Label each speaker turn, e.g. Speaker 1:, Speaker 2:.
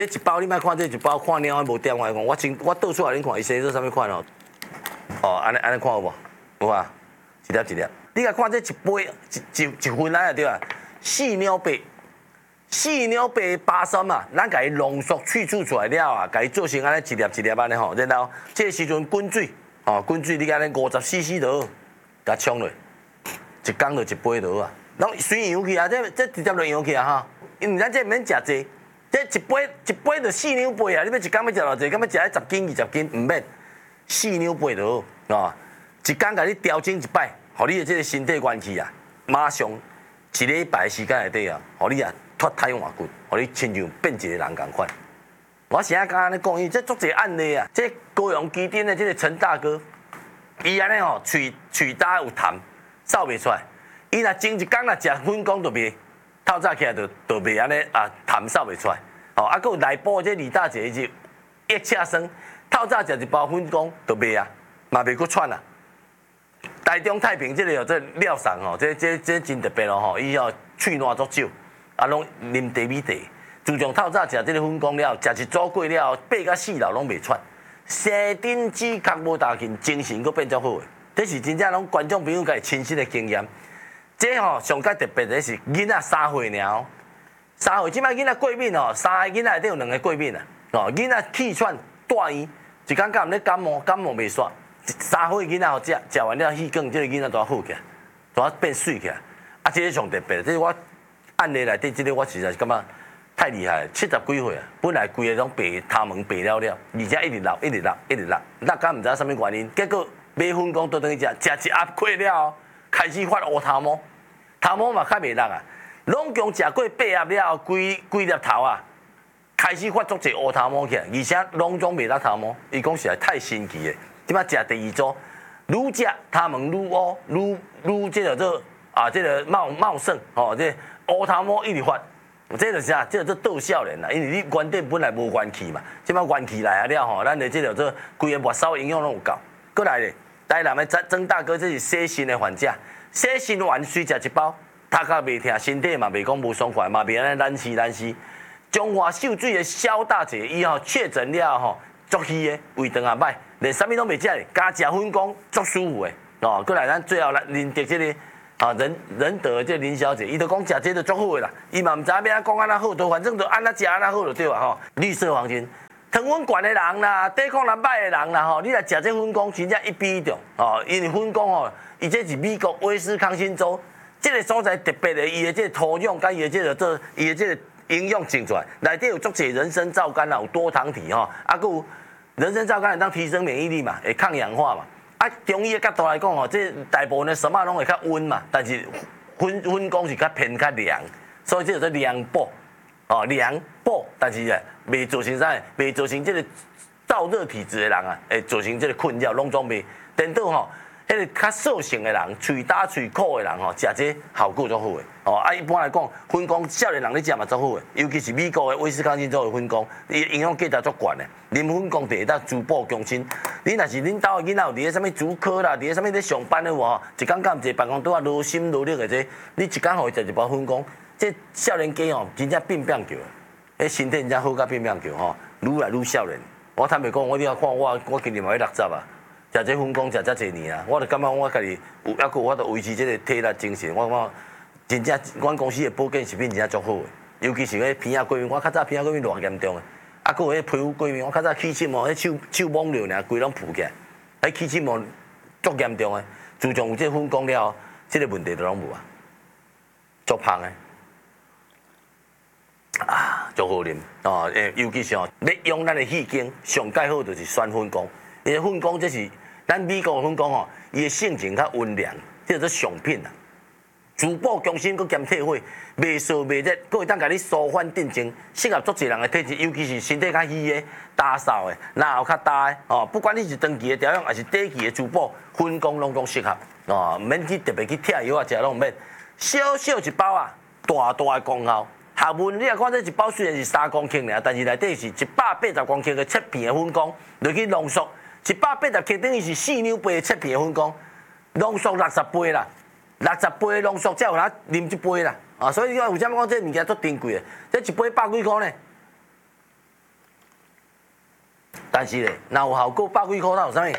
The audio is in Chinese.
Speaker 1: 这一包你莫看这一包，看了无点我讲，我倒出来恁看，伊生做啥物款哦？哦，安尼看有无？有啊，一粒一粒。你甲看这一杯一份来啊对啊，细鸟白。细鸟白巴参啊，咱甲伊浓缩去除出来了啊，甲伊做成安尼一粒一粒安尼吼，然后这个时阵滚水，哦滚水你甲安尼50cc 就好，甲冲落，一缸就一杯就好啊。拢随样去啊，这直接就样去啊哈，因为咱这免食济，这一杯就4两杯啊，你要一缸要食偌济？敢要食迄10斤20斤？唔免，4两杯就好，啊，一缸甲你调整一摆，互你的这个身体元气啊，马上1礼拜时间内底啊，互你啊。脱胎换骨，互你亲像变一个人共款。我现在刚刚咧讲，伊这足侪案例啊，这高雄基丁的这个陈大哥，伊安尼吼，喙焦有痰，扫袂出来。伊若前一工若食粉光就袂，透早起来就袂安尼啊，痰扫袂出来。哦，啊，佮有内部这李大姐伊是腋车酸，透早食一包粉光就袂啊，嘛袂佮喘啊。台中太平这个哦，这廖sản吼，这真特别咯吼，伊哦喙烂足少。啊，拢啉茶米茶，自从透早食这个粉光了，食一组过了，8到4日拢袂喘，生顶指甲无大劲，精神佫变足好诶。这是真正拢观众朋友家亲身的经验。这吼上较特别的是囡仔3岁尔，3岁即摆囡仔过敏哦，3个囡仔内底有2个过敏啊，哦，囡仔气喘大医，一感觉毋咧感冒袂煞，3岁囡仔吼食完了气管，这个囡仔都好起来，都变水起来。啊，这个上特别，这是我。案例内底，这个我实在是感觉太厉害了，70几岁啊，本来规个拢白头毛白了了，而且一直落，敢唔知啥物原因，结果买粉光倒转去食一盒过了，开始发乌头毛，头毛嘛较袂落啊，拢共食过8盒了，规粒头啊，开始发足侪乌头毛起来，而且拢总袂落头毛，伊讲实在太神奇了，即摆食第2组，愈食头毛愈乌，愈这个做啊，这个茂盛哦，这乌头毛一直发，这就是啥？这倒少年啦，因为你原底本来无元气嘛，即摆元气来啊了吼，咱的这个做规个末梢营养拢有够。过来咧，台南的曾大哥这是洗肾的患者，洗肾丸随食一包，头壳袂痛，身体嘛袂讲无爽快，嘛袂安尼难死。中华秀水的肖大姐伊吼确诊了吼，足虚的，胃肠也歹，连啥物拢袂食咧，加食粉光足舒服的。哦，过来咱最后来认得这个。啊，仁德这林小姐，伊就讲食这个足好的啦，伊嘛唔知要安讲安那好，都反正就安那食安那好就对啊吼。绿色黄金，糖分悬的人啦，抵抗力歹的人啦吼，你来食这粉光，真正一比1重哦。因为粉光吼，伊这是美国威斯康星州这个所在特别的，伊的这个土壤甲伊的这个做伊的这个营养种出来，内底有足侪人参皂苷啦，有多糖体吼，啊，佮有人参皂苷会当提升免疫力嘛，会抗氧化嘛。啊，中医的角度来讲吼，这大部分的什么拢会较温嘛，但是粉光是较偏较凉，所以这叫做凉补，哦凉补，但是袂造成啥，袂造成这个燥热体质的人啊，会造成这个困扰，拢总袂。颠倒吼，迄个较瘦性的人，喙焦喙苦的人吼，食这效果足好的。哦，啊一般来讲，粉光少年人咧食嘛足好的，尤其是美国的威斯康星州的粉光，伊营养价值足悬的。啉粉光第会当珠宝强身。你若是恁兜的囡仔有伫咧啥物主科啦，伫咧啥物咧上班的话吼，一工干一办公桌啊，劳心劳力的这，你一工互伊食一包粉光，这少年家吼真正变叫，迄身体真正好甲变叫吼，愈来愈少年。我坦白讲，你看我今年嘛要60啊，食这粉光食遮侪年啊，我就感觉我家己有还佫有法度维持这个体力精神，我感觉真正阮公司的保健食品真正足好的，尤其是迄鼻仔过敏，我较早鼻仔过敏偌严重的。啊，佫有迄皮肤过敏，我较早起疹哦，迄手摸着尔，规拢浮起来，迄起疹哦足严重的。自从有这粉光了，这个问题都拢无啊，足芳的，啊，足好啉哦。尤其是哦，要用咱的气经，上介好就是选粉光。因为粉光这是咱美国的粉光哦，伊的性情较温凉，这做上品啊。珠宝强身，佮兼退火，袂烧袂热，佮会当甲你舒缓镇静，适合足侪人的体质，尤其是身体较虚的、大少的、然后较大的哦。不管你是长期的调养，还是短期的珠宝，粉光拢适合哦。唔免去特别去贴药啊，食拢唔免。小小一包啊，大大的功效。学问你若看这一包虽然是3公克尔，但是内底是180公克的切片的粉光，落去浓缩180克等于是4两杯的切片的粉光，浓缩60杯啦。60杯浓缩才有人啉一杯啦，啊，所以你看为什么讲这物件足珍贵的？这一杯100几块呢？ 但是咧，若有效果100几箍，它有啥物？